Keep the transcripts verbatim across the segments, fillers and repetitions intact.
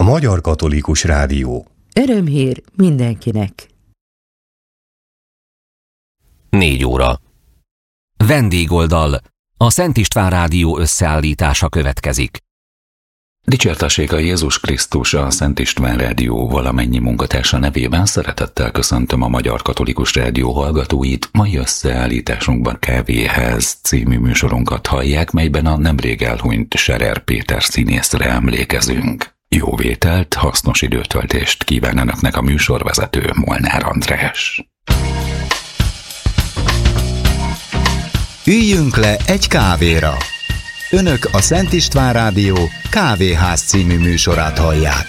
A Magyar Katolikus Rádió. Örömhír mindenkinek. Négy óra. Vendégoldal. A Szent István Rádió összeállítása következik. Dicsértessék a Jézus Krisztus, a Szent István Rádió valamennyi munkatársa nevében szeretettel köszöntöm a Magyar Katolikus Rádió hallgatóit. Mai összeállításunkban Kávéház című műsorunkat hallják, melyben a nemrég elhunyt Scherer Péter színészre emlékezünk. Jó vételt, hasznos időtöltést kíván önöknek a műsorvezető Molnár András. Üljünk le egy kávéra! Önök a Szent István Rádió Kávéház című műsorát hallják.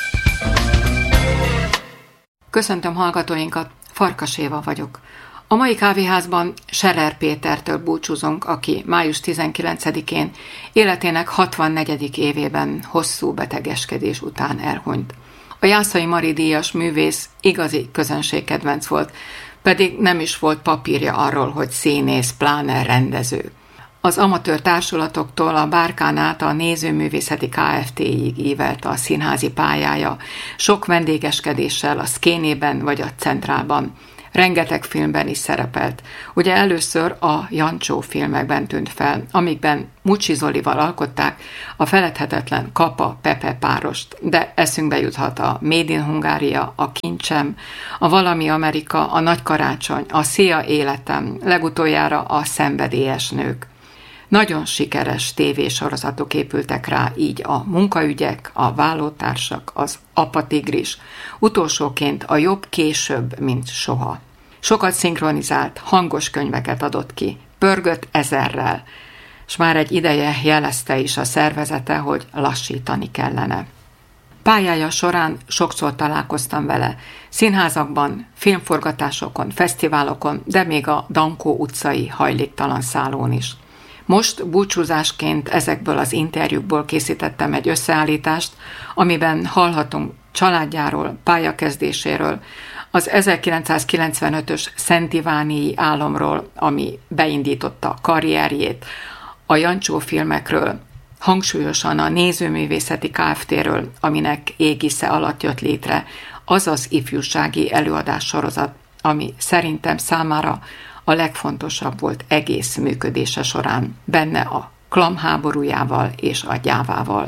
Köszöntöm hallgatóinkat, Farkas Éva vagyok. A mai kávéházban Scherer Pétertől búcsúzunk, aki május tizenkilencedikén életének hatvannegyedik évében hosszú betegeskedés után elhunyt. A Jászai Mari díjas művész igazi közönségkedvenc volt, pedig nem is volt papírja arról, hogy színész, pláne rendező. Az amatőr társulatoktól a Bárkán át a Nézőművészeti Kft-ig ívelt a színházi pályája, sok vendégeskedéssel a Szkénében vagy a Centrálban. Rengeteg filmben is szerepelt. Ugye először a Jancsó filmekben tűnt fel, amikben Mucsi Zolival alkották a feledhetetlen Kapa Pepe párost, de eszünkbe juthat a Made in Hungária, a Kincsem, a Valami Amerika, a Nagy Karácsony, a Szia Életem, legutoljára a Szenvedélyes nők. Nagyon sikeres tévésorozatok épültek rá, így a Munkaügyek, a Vállótársak, az Apa Tigris, utolsóként a Jobb később, mint soha. Sokat szinkronizált, hangos könyveket adott ki, pörgött ezerrel, s már egy ideje jelezte is a szervezete, hogy lassítani kellene. Pályája során sokszor találkoztam vele, színházakban, filmforgatásokon, fesztiválokon, de még a Dankó utcai hajléktalan szállón is. Most búcsúzásként ezekből az interjúkból készítettem egy összeállítást, amiben hallhatunk családjáról, pályakezdéséről, az ezerkilencszázkilencvenötös Szent Iváni álomról, ami beindította karrierjét, a Jancsó filmekről, hangsúlyosan a Nézőművészeti Kft-ről, aminek égisze alatt jött létre az az ifjúsági előadássorozat, ami szerintem számára a legfontosabb volt egész működése során, benne a Klam háborújával és a gyávával.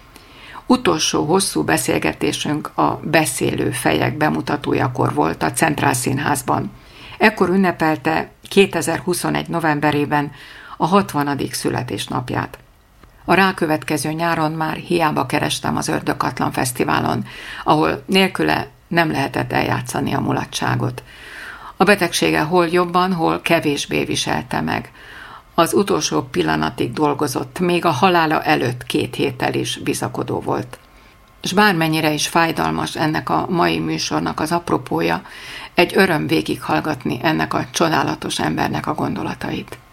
Utolsó hosszú beszélgetésünk a Beszélő fejek bemutatójakor volt a Centrál Színházban. Ekkor ünnepelte kétezer-huszonegy novemberében a hatvanadik születésnapját. A rákövetkező nyáron már hiába kerestem az Ördögkatlan Fesztiválon, ahol nélküle nem lehetett eljátszani a mulatságot. A betegsége hol jobban, hol kevésbé viselte meg. Az utolsó pillanatig dolgozott, még a halála előtt két héttel is bizakodó volt. S bármennyire is fájdalmas ennek a mai műsornak az apropója, egy öröm végighallgatni ennek a csodálatos embernek a gondolatait.